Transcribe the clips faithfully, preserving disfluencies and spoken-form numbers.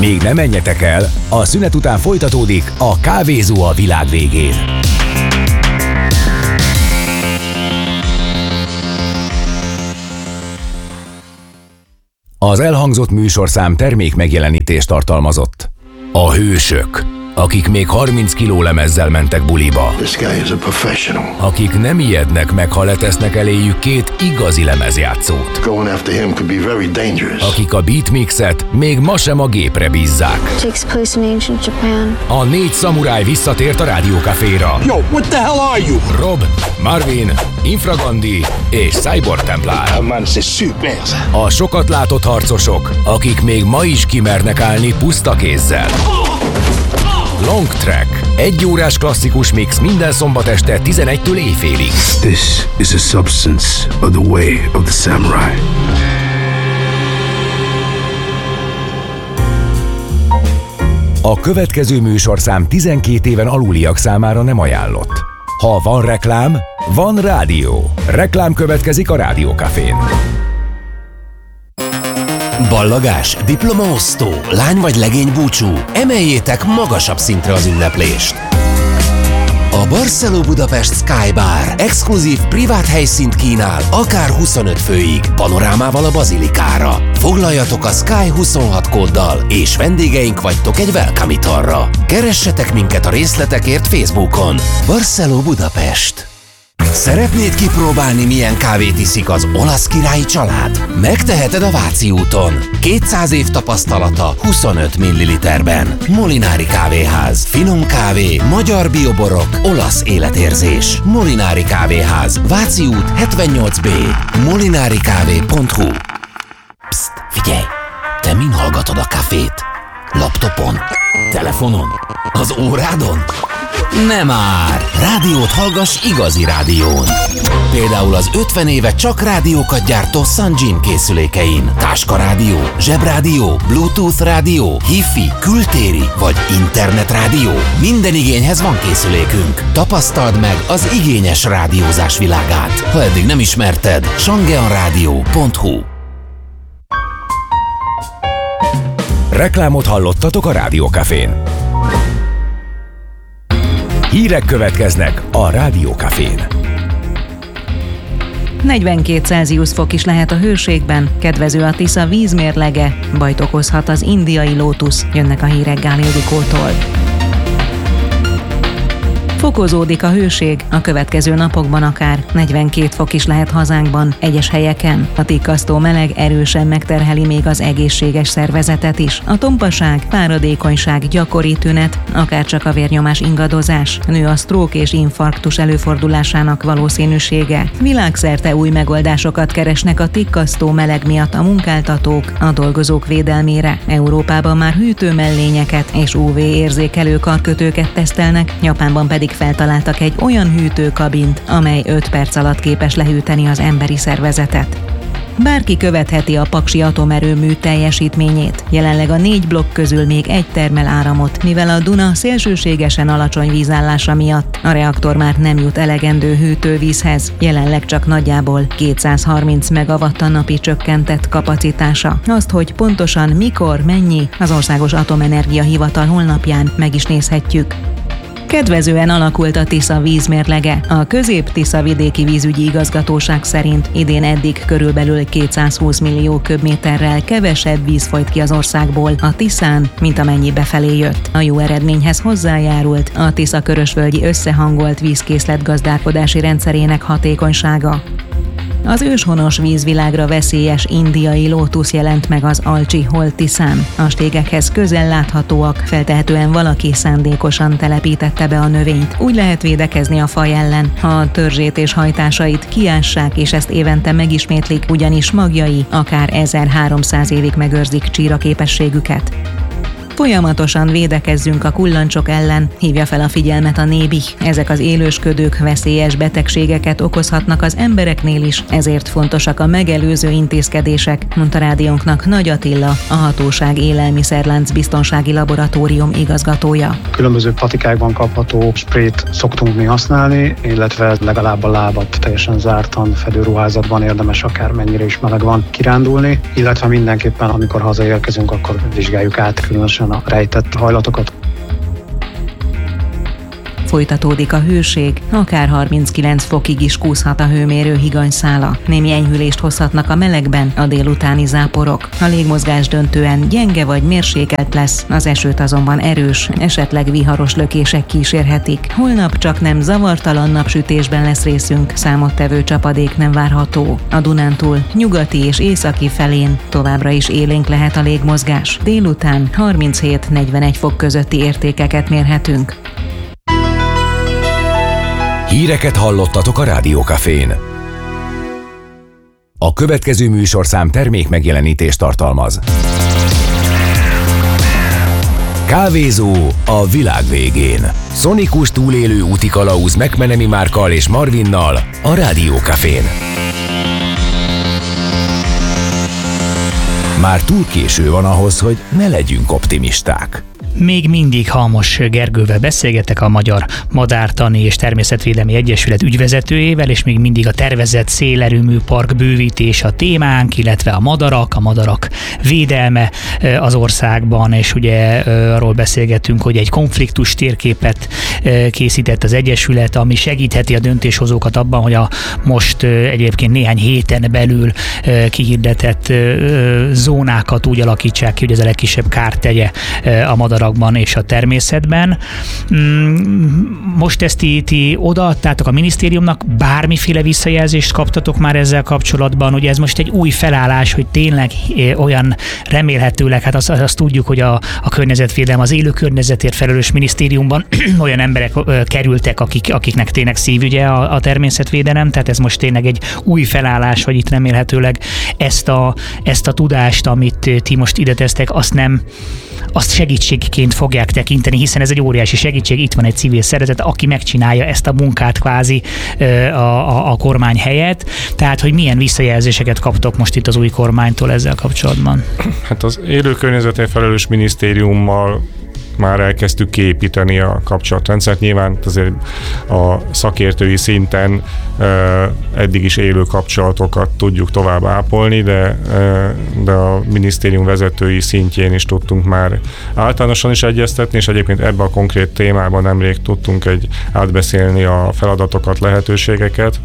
Még ne menjetek el, a szünet után folytatódik a Kávézó a világ végén. Az elhangzott műsorszám termék megjelenítést tartalmazott. A hősök, akik még harminc kiló lemezzel mentek buliba. This guy is a professional. Akik nem ijednek meg, ha letesznek eléjük két igazi lemezjátszót. Going after him could be very dangerous. Akik a beatmixet még ma sem a gépre bízzák. Takes place in ancient Japan. A négy szamuráj visszatért a Rádiókaféra. Yo, what the hell are you? Rob, Marvin, Infragandi és Cyborg Templár. Man, c'est super. A sokat látott harcosok, akik még ma is kimernek állni puszta kézzel. Long Track. Egy órás klasszikus mix minden szombat este tizenegytől éjfélig. This is a substance of the way of the samurai. A következő műsorszám tizenkét éven aluliak számára nem ajánlott. Ha van reklám, van rádió. Reklám következik a Rádiókafén. Ballagás, diplomaosztó, lány vagy legény búcsú, emeljétek magasabb szintre az ünneplést. A Barceló Budapest Sky Bar exkluzív privát helyszínt kínál, akár huszonöt főig, panorámával a bazilikára. Foglaljatok a Sky huszonhat kóddal, és vendégeink vagytok egy welcome italra. Keressetek minket a részletekért Facebookon. Barceló Budapest. Szeretnéd kipróbálni, milyen kávét iszik az olasz királyi család? Megteheted a Váci úton. kétszáz év tapasztalata huszonöt milliliterben. Molinári Kávéház. Finom kávé, magyar bioborok, olasz életérzés. Molinári Kávéház. Váci út hetvennyolc B. molinarikávé pont hu. Psst, figyelj! Te min hallgatod a kafét? Laptopon? Telefonon? Az órádon? Nem már! Rádiót hallgass igazi rádión. Például az ötven éve csak rádiókat gyártó Sunjin készülékein. Táskarádió, zsebrádió, Bluetooth rádió, Hi-Fi, kültéri vagy internetrádió. Minden igényhez van készülékünk. Tapasztald meg az igényes rádiózás világát. Ha eddig nem ismerted, sangeanradio pont hu. Reklámot hallottatok a Rádiókafén. Hírek következnek a Rádiókafén. negyvenkét Celsius fok is lehet a hőségben, kedvező a Tisza vízmérlege, bajt okozhat az indiai lótusz, jönnek a hírek Gál Ildikótól. Fokozódik a hőség, a következő napokban akár negyvenkét fok is lehet hazánkban, egyes helyeken. A tikkasztó meleg erősen megterheli még az egészséges szervezetet is. A tompaság, fáradékonyság gyakori tünet, akár csak a vérnyomás ingadozás. Nő a sztrók és infarktus előfordulásának valószínűsége. Világszerte új megoldásokat keresnek a tikkasztó meleg miatt a munkáltatók, a dolgozók védelmére. Európában már hűtőmellényeket és ú vé érzékelő karkötőket tesztelnek, Japánban pedig feltaláltak egy olyan hűtőkabint, amely öt perc alatt képes lehűteni az emberi szervezetet. Bárki követheti a Paksi atomerőmű teljesítményét. Jelenleg a négy blokk közül még egy termel áramot, mivel a Duna szélsőségesen alacsony vízállása miatt a reaktor már nem jut elegendő hűtővízhez. Jelenleg csak nagyjából kétszázharminc megawatt a napi csökkentett kapacitása. Azt, hogy pontosan mikor, mennyi, az Országos Atomenergia Hivatal honlapján meg is nézhetjük. Kedvezően alakult a Tisza vízmérlege. A Közép-Tisza vidéki vízügyi igazgatóság szerint idén eddig körülbelül kétszázhúsz millió köbméterrel kevesebb víz folyt ki az országból a Tiszán, mint amennyi befelé jött. A jó eredményhez hozzájárult a Tisza-Körösvölgyi összehangolt vízkészletgazdálkodási rendszerének hatékonysága. Az őshonos vízvilágra veszélyes indiai lótusz jelent meg az Alcsi-Hol-Tiszán. A stégekhez közel láthatóak, feltehetően valaki szándékosan telepítette be a növényt. Úgy lehet védekezni a faj ellen, ha a törzsét és hajtásait kiássák, és ezt évente megismétlik, ugyanis magjai akár ezerháromszáz évig megőrzik csíraképességüket. Folyamatosan védekezzünk a kullancsok ellen, hívja fel a figyelmet a Nébi. Ezek az élősködők veszélyes betegségeket okozhatnak az embereknél is, ezért fontosak a megelőző intézkedések, mondta rádiónknak Nagy Attila, a Hatóság Élelmiszerlánc Biztonsági Laboratórium igazgatója. Különböző patikákban kapható sprayt szoktunk mi használni, illetve legalább a lábat teljesen zártan fedőruházatban érdemes akármennyire is meleg van kirándulni, illetve mindenképpen, amikor hazaérkezünk, akkor vizsgáljuk át különösen a rejtett hajlatokat. Folytatódik a hőség, akár harminckilenc fokig is kúszhat a hőmérő higanyszála. Némi enyhülést hozhatnak a melegben a délutáni záporok. A légmozgás döntően gyenge vagy mérsékelt lesz, az esőt azonban erős, esetleg viharos lökések kísérhetik. Holnap csak nem zavartalan napsütésben lesz részünk, számottevő csapadék nem várható. A Dunántúl nyugati és északi felén továbbra is élénk lehet a légmozgás. Délután harminchét-negyvenegy fok közötti értékeket mérhetünk. Híreket hallottatok a Rádiókafén. A következő műsorszám termék megjelenítést tartalmaz. Kávézó a világ végén. Szonikus túlélő útikalauz McMenemy Márkkal és Marvinnal a Rádiókafén. Már túl késő van ahhoz, hogy ne legyünk optimisták. Még mindig Halmos Gergővel beszélgetek, a Magyar Madártani és Természetvédelmi Egyesület ügyvezetőjével, és még mindig a tervezett szélerőmű park bővítés a témánk, illetve a madarak, a madarak védelme az országban, és ugye arról beszélgetünk, hogy egy konfliktus térképet készített az Egyesület, ami segítheti a döntéshozókat abban, hogy a most egyébként néhány héten belül kihirdetett zónákat úgy alakítsák ki, hogy ez a legkisebb kárt tegye a madarak és a természetben. Most ezt ti, ti odaadtátok a minisztériumnak, bármiféle visszajelzést kaptatok már ezzel kapcsolatban, ugye ez most egy új felállás, hogy tényleg olyan remélhetőleg, hát azt, azt tudjuk, hogy a, a környezetvédelem, az élő környezetért felelős minisztériumban olyan emberek kerültek, akik, akiknek tényleg szívügye a, a természetvédelem, tehát ez most tényleg egy új felállás, hogy itt remélhetőleg ezt a, ezt a tudást, amit ti most ide tesztek, azt nem, azt segítségként fogják tekinteni, hiszen ez egy óriási segítség, itt van egy civil szervezet, aki megcsinálja ezt a munkát kvázi a, a, a kormány helyett. Tehát, hogy milyen visszajelzéseket kaptok most itt az új kormánytól ezzel kapcsolatban? Hát az élő környezetért felelős minisztériummal már elkezdtük kiépíteni a kapcsolatrendszert. Nyilván azért a szakértői szinten uh, eddig is élő kapcsolatokat tudjuk tovább ápolni, de, uh, de a minisztérium vezetői szintjén is tudtunk már általánosan is egyeztetni, és egyébként ebben a konkrét témában nemrég tudtunk egy átbeszélni a feladatokat, lehetőségeket,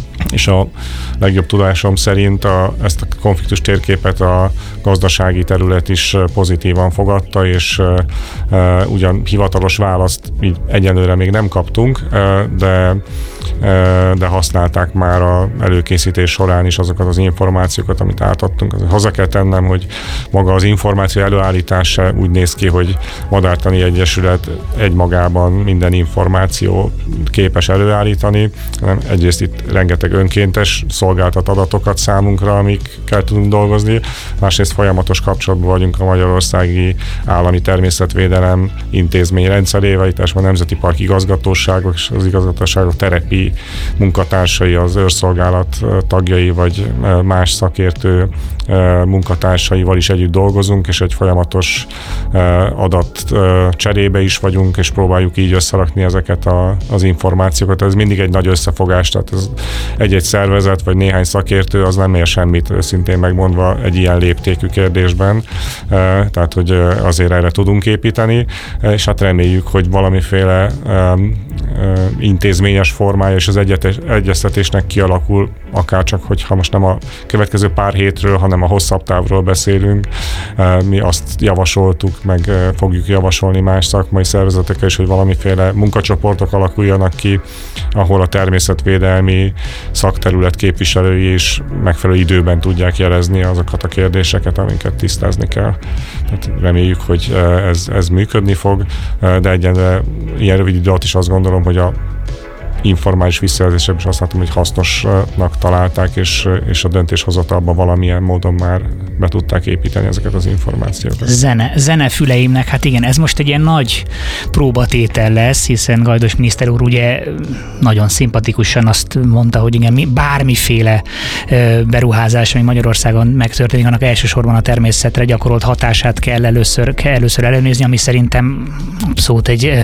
és a legjobb tudásom szerint a, ezt a konfliktus térképet a gazdasági terület is pozitívan fogadta, és uh, uh, ugyan hivatalos választ így egyelőre még nem kaptunk, uh, de, uh, de használták már az előkészítés során is azokat az információkat, amit átadtunk. Hozzá kell tennem, hogy maga az információ előállítása úgy néz ki, hogy Madártani Egyesület egymagában minden információ képes előállítani, hanem egyrészt itt rengeteg önkéntes szolgáltat adatokat számunkra, amikkel tudunk dolgozni. Másrészt folyamatos kapcsolatban vagyunk a Magyarországi Állami Természetvédelem intézmény rendszerével, itt a Nemzeti Park igazgatóságok és az igazgatóságok terepi munkatársai, az őrszolgálat tagjai, vagy más szakértő munkatársaival is együtt dolgozunk, és egy folyamatos adat cserébe is vagyunk, és próbáljuk így összerakni ezeket a, az információkat. Ez mindig egy nagy összefogás, tehát ez egy-egy szervezet, vagy néhány szakértő az nem ér semmit, szintén megmondva egy ilyen léptékű kérdésben, tehát hogy azért erre tudunk építeni, és hát reméljük, hogy valamiféle intézményes formája és az egyeztetésnek kialakul, akárcsak, hogyha most nem a következő pár hétről, hanem a hosszabb távról beszélünk. Mi azt javasoltuk, meg fogjuk javasolni más szakmai szervezetekkel is, hogy valamiféle munkacsoportok alakuljanak ki, ahol a természetvédelmi szakterület képviselői is megfelelő időben tudják jelezni azokat a kérdéseket, amiket tisztázni kell. Tehát reméljük, hogy ez, ez működni fog, de egyenlően ilyen rövid idő alatt is azt gondolom, hogy a informális visszajelzések is azt látom, hogy hasznosnak találták, és, és a döntéshozatalban valamilyen módon már be tudták építeni ezeket az információkat. Zene, zenefüleimnek, hát igen, ez most egy ilyen nagy próbatétel lesz, hiszen Gajdos miniszter úr ugye nagyon szimpatikusan azt mondta, hogy igen, bármiféle beruházás, ami Magyarországon megtörténik, annak elsősorban a természetre gyakorolt hatását kell először, kell először ellenőrizni, ami szerintem abszolút egy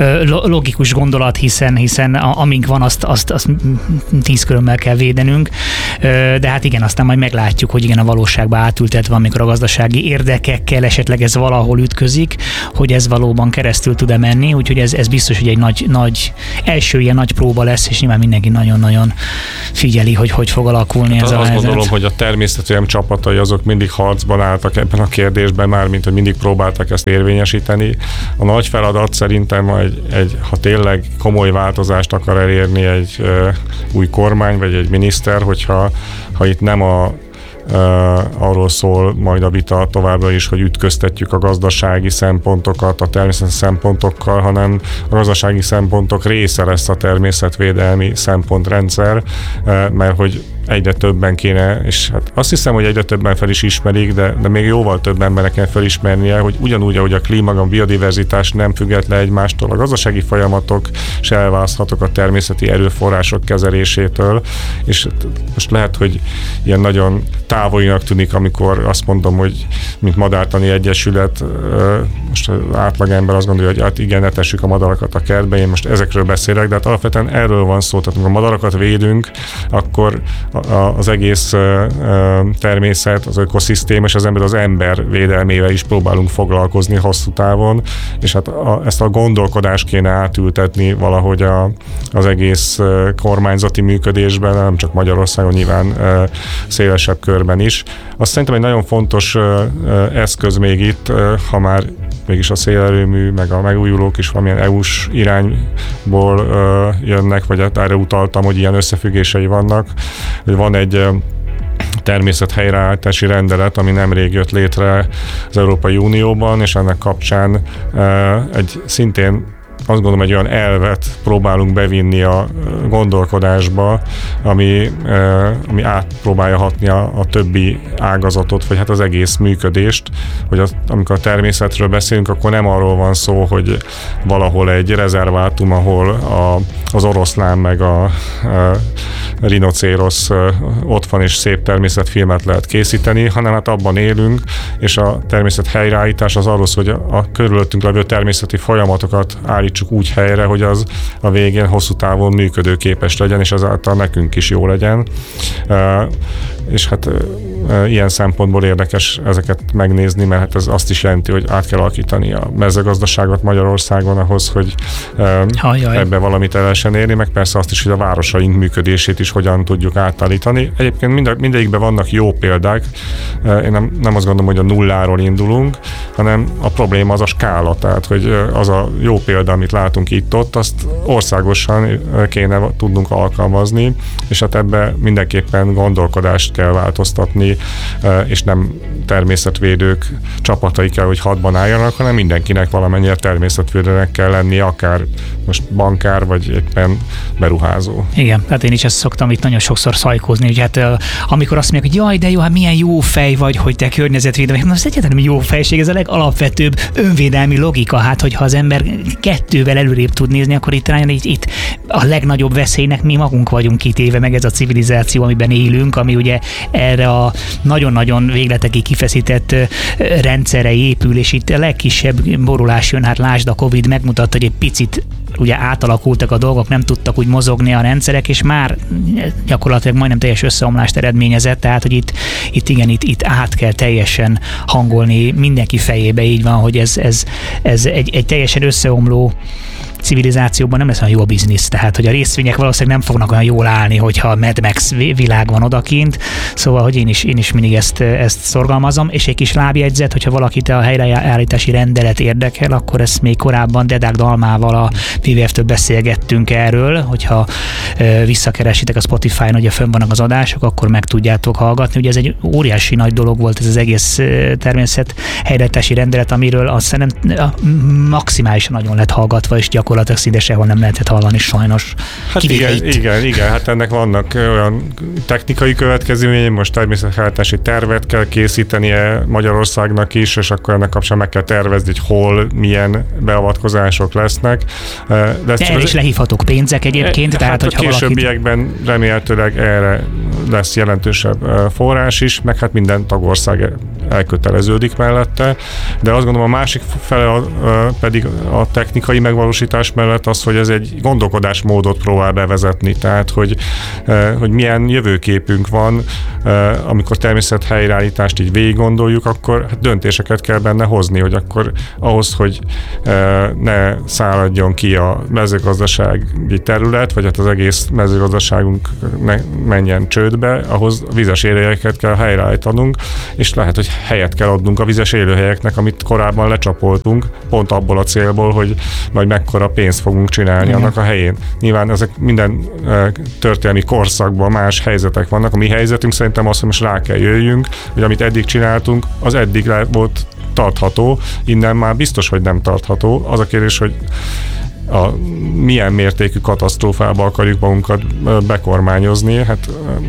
logikus gondolat, hiszen, hiszen amink van, azt, azt, azt tíz körömmel kell védenünk, de hát igen, aztán majd meglátjuk, hogy igen, a valóságba átültetve, amikor a gazdasági érdekekkel esetleg ez valahol ütközik, hogy ez valóban keresztül tud-e menni, úgyhogy ez, ez biztos, hogy egy nagy, nagy első ilyen nagy próba lesz, és nyilván mindenki nagyon-nagyon figyeli, hogy hogy fog alakulni hát ez a Azt helyzet. gondolom, hogy a természetvédelem csapatai azok mindig harcban álltak ebben a kérdésben, már mint hogy mindig próbáltak ezt érvényesíteni. A nagy feladat szerintem, egy, egy, ha tényleg komoly változást akar elérni egy uh, új kormány, vagy egy miniszter, hogyha ha itt nem a Uh, arról szól majd a vita továbbra is, hogy ütköztetjük a gazdasági szempontokat a természeti szempontokkal, hanem a gazdasági szempontok része lesz a természetvédelmi szempontrendszer, uh, mert hogy egyre többen kéne, és hát azt hiszem, hogy egyre többen fel is ismerik, de, de még jóval több embernek kell felismernie, hogy ugyanúgy, ahogy a klíma, a biodiverzitás nem függet le egymástól, a gazdasági folyamatok se elválaszthatók a természeti erőforrások kezelésétől, és most lehet, hogy ilyen nagyon távolinak tűnik, amikor azt mondom, hogy mint Madártani Egyesület, most átlagember azt gondolja, hogy hát igen, ne tessük a madarakat a kertbe, én most ezekről beszélek, de hát alapvetően erről van szó, tehát amikor a madarakat védünk, akkor az egész természet, az ökoszisztéma és az ember az ember védelmével is próbálunk foglalkozni hosszú távon, és hát a, ezt a gondolkodást kéne átültetni valahogy a, az egész kormányzati működésben, nem csak Magyarországon, nyilván szélesebb körben is. Azt szerintem egy nagyon fontos eszköz még itt, ha már mégis a szélerőmű, meg a megújulók is valamilyen é u-s irányból jönnek, vagy erre utaltam, hogy ilyen összefüggései vannak. Van egy természet helyreállítási rendelet, ami nemrég jött létre az Európai Unióban, és ennek kapcsán egy szintén azt gondolom, egy olyan elvet próbálunk bevinni a gondolkodásba, ami, ami átpróbálja hatni a, a többi ágazatot, vagy hát az egész működést, hogy az, amikor a természetről beszélünk, akkor nem arról van szó, hogy valahol egy rezervátum, ahol a, az oroszlán meg a, a rinocérosz ott van, és szép természetfilmet lehet készíteni, hanem hát abban élünk, és a természet helyreállítás az arról szól, hogy a, a körülöttünk levő természeti folyamatokat állítsuk úgy helyre, hogy az a végén hosszú távon működőképes legyen, és ezáltal nekünk is jó legyen. Uh, és hát uh, ilyen szempontból érdekes ezeket megnézni, mert hát ez azt is jelenti, hogy át kell alakítani a mezőgazdaságot Magyarországon ahhoz, hogy uh, ebbe valamit el lehessen érni, meg persze azt is, hogy a városaink működését is hogyan tudjuk átállítani. Egyébként mind, mindegyikben vannak jó példák. Uh, én nem, nem azt gondolom, hogy a nulláról indulunk, hanem a probléma az a skála, tehát hogy az a jó példa, amit látunk itt-ott, azt országosan kéne tudnunk alkalmazni, és hát ebbe mindenképpen gondolkodást kell változtatni, és nem természetvédők csapatai kell, hogy hadban álljanak, hanem mindenkinek valamennyire természetvédőnek kell lennie, akár most bankár, vagy éppen beruházó. Igen, hát én is ezt szoktam itt nagyon sokszor szajkózni, hogy hát amikor azt mondják, hogy jaj, de jó, hát milyen jó fej vagy, hogy te környezetvédelmi, na az egyáltalán jó fejség, ez a legalapvetőbb önvédelmi logika, hát hogyha az ember kettővel előrébb tud nézni, akkor itt, itt, itt a legnagyobb veszélynek mi magunk vagyunk kitéve, meg ez a civilizáció, amiben élünk, ami ugye erre a nagyon-nagyon végletekig kifeszített rendszerre épül, és itt a legkisebb borulás jön, hát lásd, a Covid megmutatta, hogy egy picit ugye átalakultak a dolgok, nem tudtak úgy mozogni a rendszerek, és már gyakorlatilag majdnem teljes összeomlást eredményezett, tehát hogy itt, itt igen, itt, itt át kell teljesen hangolni mindenki fejébe, így van, hogy ez, ez, ez egy, egy teljesen összeomló civilizációban nem lesz olyan jó a biznisz, tehát hogy a részvények valószínűleg nem fognak olyan jól állni, hogyha a Mad Max világ van odakint, szóval, hogy én is, én is mindig ezt, ezt szorgalmazom, és egy kis lábjegyzet, hogyha valakit a helyreállítási rendelet érdekel, akkor ezt még korábban Dedák Dalmával a vé vé ef-től beszélgettünk erről, hogyha e, visszakeresitek a Spotify-n, ugye fönn vannak az adások, akkor meg tudjátok hallgatni. Ugye ez egy óriási nagy dolog volt ez az egész természet helyreállítási rendelet, amiről azt szerintem maximálisan nagyon lett hallgatva, és gyakorlatilag gyakorlatilag szinte sehol nem lehetett hallani sajnos. Hát igen, igen, igen, hát ennek vannak olyan technikai következményei, most természethállítási tervet kell készítenie Magyarországnak is, és akkor ennek kapcsán meg kell tervezni, hogy hol, milyen beavatkozások lesznek. De, De erre is lehívhatók pénzek egyébként, e, tehát hát hogyha a későbbiekben valakit... remélhetőleg erre lesz jelentősebb forrás is, meg hát minden tagország elköteleződik mellette, de azt gondolom a másik fele pedig a technikai megvalósítás mellett az, hogy ez egy gondolkodásmódot próbál bevezetni, tehát hogy, hogy milyen jövőképünk van, amikor természet helyreállítást így végig gondoljuk, akkor hát döntéseket kell benne hozni, hogy akkor ahhoz, hogy ne száradjon ki a mezőgazdasági terület, vagy hát az egész mezőgazdaságunk ne menjen csődbe, ahhoz vizes élőhelyeket kell helyreállítanunk, és lehet, hogy helyet kell adnunk a vizes élőhelyeknek, amit korábban lecsapoltunk, pont abból a célból, hogy majd mekkora pénzt fogunk csinálni igen. annak a helyén. Nyilván ezek minden történelmi korszakban más helyzetek vannak. A mi helyzetünk szerintem az, hogy most rá kell jöjjünk, hogy amit eddig csináltunk, az eddig volt tartható, innen már biztos, hogy nem tartható. Az a kérdés, hogy a milyen mértékű katasztrófába akarjuk magunkat bekormányozni. Hát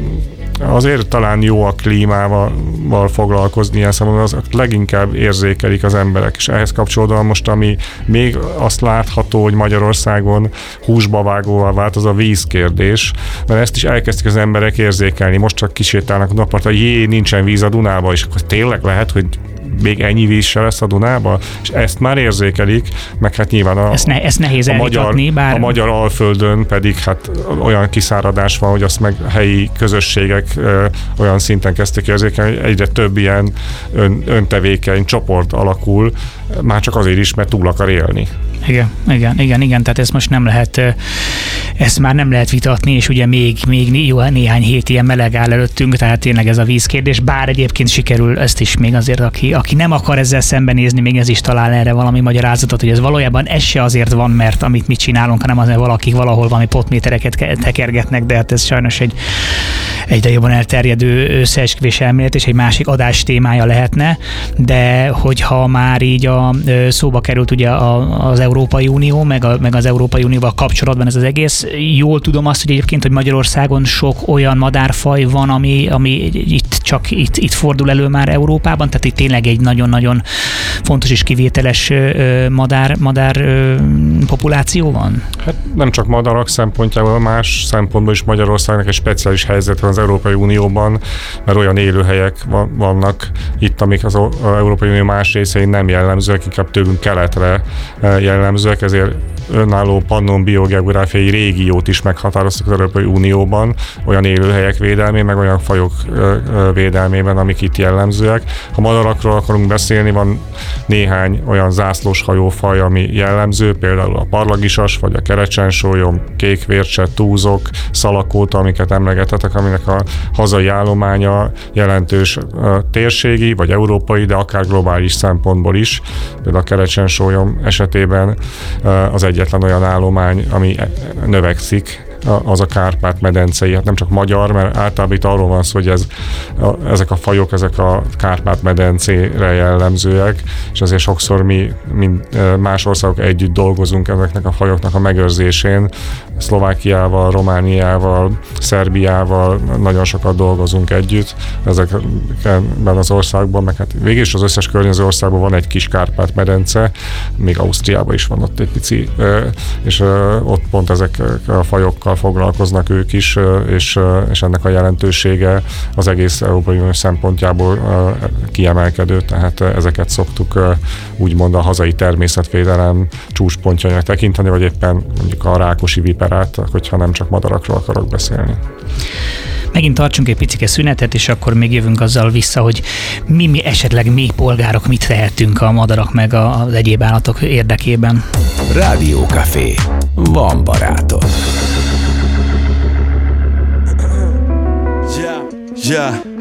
azért talán jó a klímával foglalkozni ilyen szempontból, az leginkább érzékelik az emberek, és ehhez kapcsolódóan most, ami még azt látható, hogy Magyarországon húsba vágóvá vált, az a vízkérdés, mert ezt is elkezdték az emberek érzékelni, most csak kisétálnak a napartra, jé, nincsen víz a Dunába, és akkor tényleg lehet, hogy még ennyi víz se lesz a Dunába, és ezt már érzékelik, meg hát nyilván a, ezt, ne, ezt nehéz a, magyar, bár... a magyar Alföldön pedig hát olyan kiszáradás van, hogy azt meg helyi közösségek ö, olyan szinten kezdték érzékelni, hogy egyre több ilyen ön, öntevékeny csoport alakul, már csak azért is, mert túl akar élni. Igen, igen, igen, igen, tehát ezt most nem lehet, ezt már nem lehet vitatni, és ugye még, még jó, néhány hét ilyen meleg áll előttünk, tehát tényleg ez a vízkérdés, bár egyébként sikerül ezt is még azért, aki, aki nem akar ezzel szembenézni, még ez is talál erre valami magyarázatot, hogy ez valójában ez se azért van, mert amit mi csinálunk, hanem azért valakik valahol valami potmétereket tekergetnek, de hát ez sajnos egy egyre jobban elterjedő összeesküvés elmélet, és egy másik adás témája lehetne, de hogyha már így a, szóba került ugye a, az Európai Unió, meg, a, meg az Európai Unióval kapcsolatban ez az egész, jól tudom azt, hogy egyébként, hogy Magyarországon sok olyan madárfaj van, ami, ami itt csak itt, itt fordul elő már Európában, tehát itt tényleg egy nagyon-nagyon fontos és kivételes madár, madár populáció van? Hát nem csak madarak szempontjából, más szempontból is Magyarországnak egy speciális helyzet van az Európai Unióban, mert olyan élőhelyek vannak itt, amik az Európai Unió más részein nem jellemzőek, inkább tőlünk keletre jellemzőek, ezért önálló pannon biogeográfiai régiót is meghatároztak az Európai Unióban, olyan élőhelyek védelmében, meg olyan fajok védelmében, amik itt jellemzőek. Ha madarakról akarunk beszélni, van néhány olyan zászlós hajófaj, ami jellemző, például a parlagisas, vagy a kerecsensólyom, kékvércse, túzok, szalakóta, amiket emlegetetek, aminek a hazai állománya jelentős térségi, vagy európai, de akár globális szempontból is. Például a kerecsensólyom esetében az egyetlen olyan állomány, ami növekszik, az a Kárpát-medencei, hát nem csak magyar, mert általában itt arról van szó, hogy ez, a, ezek a fajok, ezek a Kárpát-medencére jellemzőek, és azért sokszor mi, mint más országok együtt dolgozunk ezeknek a fajoknak a megőrzésén. Szlovákiával, Romániával, Szerbiával nagyon sokat dolgozunk együtt ezekben az országban, meg hát végül is az összes környező országban van egy kis Kárpát-medence, még Ausztriában is van ott egy pici, és ott pont ezek a fajokkal foglalkoznak ők is, és, és ennek a jelentősége az egész Európai Unió szempontjából kiemelkedő, tehát ezeket szoktuk úgymond a hazai természetvédelem csúcspontjainak tekinteni, vagy éppen mondjuk a rákosi viperát, hogyha nem csak madarakról akarok beszélni. Megint tartsunk egy picike szünetet, és akkor még jövünk azzal vissza, hogy mi, mi esetleg mi polgárok mit tehetünk a madarak meg az egyéb állatok érdekében. Rádiókafé. Van barátod. Yeah, yeah.